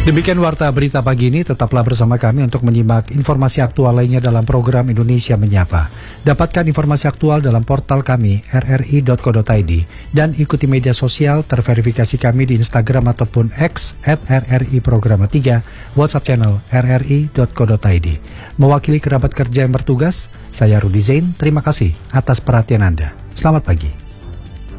Demikian Warta Berita pagi ini, tetaplah bersama kami untuk menyimak informasi aktual lainnya dalam program Indonesia Menyapa. Dapatkan informasi aktual dalam portal kami rri.co.id dan ikuti media sosial terverifikasi kami di Instagram ataupun X @RRI Programa 3, WhatsApp channel rri.co.id. Mewakili kerabat kerja yang bertugas, saya Rudi Zain, terima kasih atas perhatian Anda. Selamat pagi.